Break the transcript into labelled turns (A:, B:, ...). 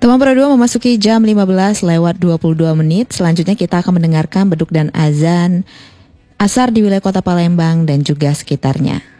A: Teman Pro 2 memasuki jam 15 lewat 22 menit. Selanjutnya kita akan mendengarkan beduk dan azan asar di wilayah Kota Palembang dan juga sekitarnya.